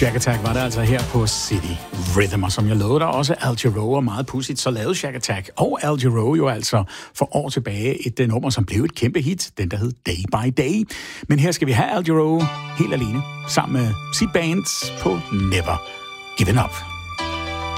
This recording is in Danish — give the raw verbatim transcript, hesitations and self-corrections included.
Shack Attack var det altså her på City Rhythm, og som jeg lovede dig også Al Jarreau, og meget pudsigt, så lavede Shack Attack og Al Jarreau jo altså for år tilbage et nummer, som blev et kæmpe hit, den der hed Day by Day. Men her skal vi have Al Jarreau helt alene, sammen med sit band på Never Given Up.